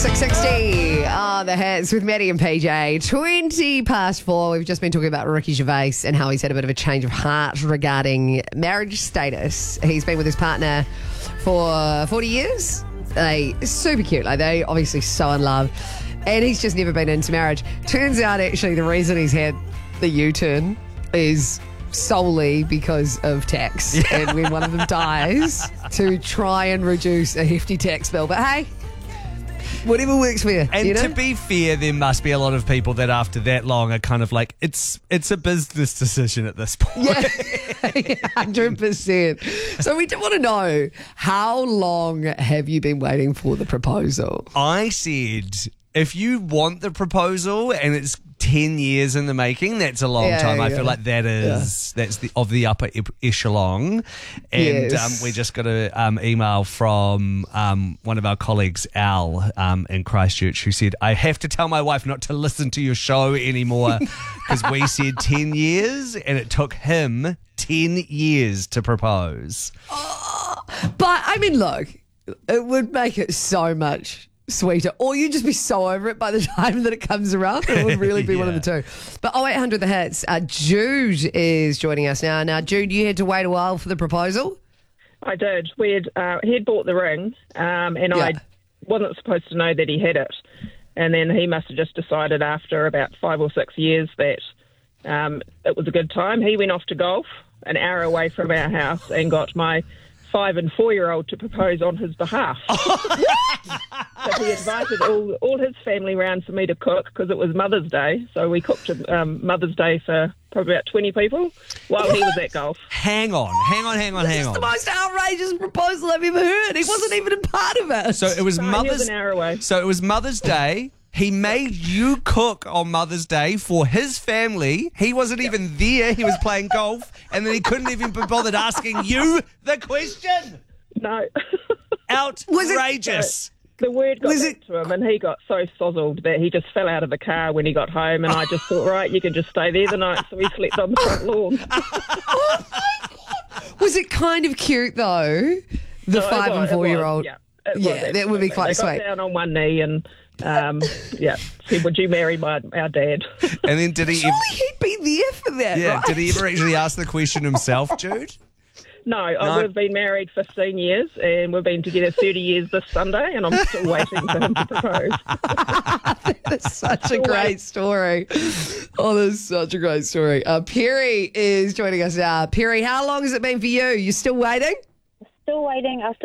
6:60. The hits with Maddie and PJ. 4:20. We've just been talking about Ricky Gervais and how he's had a bit of a change of heart regarding marriage status. He's been with his partner for 40 years. Super cute. They obviously so in love. And he's just never been into marriage. Turns out, actually, the reason he's had the U-turn is solely because of tax. And when one of them dies, to try and reduce a hefty tax bill. But hey, whatever works for you. And to be fair, there must be a lot of people that after that long are kind of like, it's a business decision at this point. Yeah, 100%. So we do want to know, how long have you been waiting for the proposal? I said, if you want the proposal and it's 10 years in the making, that's a long time. I feel like that's of the upper echelon. And we just got an email from one of our colleagues, Al, in Christchurch, who said, I have to tell my wife not to listen to your show anymore because we said 10 years and it took him 10 years to propose. But, I mean, look, it would make it so much sweeter, or you'd just be so over it by the time that it comes around. It would really be one of the two. But 0800 The Hits, Jude is joining us now. Now, Jude, you had to wait a while for the proposal? I did. He had bought the ring, and I wasn't supposed to know that he had it. And then he must have just decided after about 5 or 6 years that it was a good time. He went off to golf an hour away from our house and got my 5- and 4-year-old to propose on his behalf. So he invited all his family round for me to cook because it was Mother's Day. So we cooked Mother's Day for probably about 20 people while he was at golf. Hang on. This is the most outrageous proposal I've ever heard. He wasn't even a part of it. So it was He was an hour away. So it was Mother's Day. He made you cook on Mother's Day for his family. He wasn't even there. He was playing golf. And then he couldn't even be bothered asking you the question. No. Outrageous. The word got back to him, and he got so sozzled that he just fell out of the car when he got home, and I just thought, right, you can just stay there the night, so he slept on the front lawn. Oh my God. Was it kind of cute, though? The 5- and 4-year-old? Yeah, that would be quite sweet. Got down on one knee and, said, would you marry our dad? And then did he... Surely he'd be there for that, right? Did he ever actually ask the question himself, Jude? No, we've been married 15 years and we've been together 30 years this Sunday, and I'm still waiting for him to propose. That's such a great story. Oh, that's such a great story. Perry is joining us now. Perry, how long has it been for you? You still waiting? Still waiting after